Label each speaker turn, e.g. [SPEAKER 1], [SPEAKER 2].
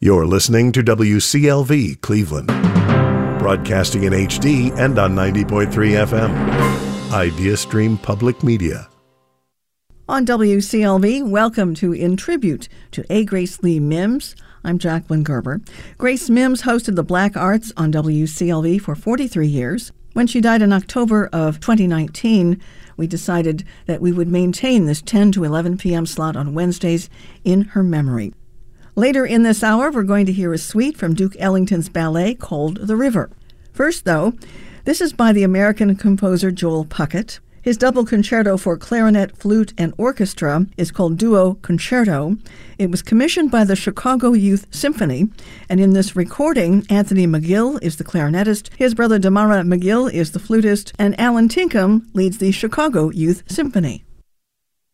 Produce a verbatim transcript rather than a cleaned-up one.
[SPEAKER 1] You're listening to W C L V Cleveland, broadcasting in H D and on ninety point three F M. IdeaStream Public Media.
[SPEAKER 2] On W C L V, welcome to In Tribute to A. Grace Lee Mims. I'm Jacqueline Gerber. Grace Mims hosted the Black Arts on W C L V for forty-three years. When she died in October of twenty nineteen, we decided that we would maintain this ten to eleven p.m. slot on Wednesdays in her memory. Later in this hour, we're going to hear a suite from Duke Ellington's ballet called The River. First, though, this is by the American composer Joel Puckett. His double concerto for clarinet, flute, and orchestra is called Duo Concerto. It was commissioned by the Chicago Youth Symphony, and in this recording, Anthony McGill is the clarinetist, his brother Damara McGill is the flutist, and Alan Tinkham leads the Chicago Youth Symphony.